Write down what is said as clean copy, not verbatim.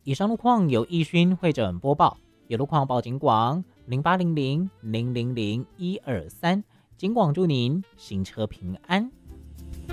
以上路况由易勋会诊播报，有路况报警广0800 000 123，警广祝您行车平安。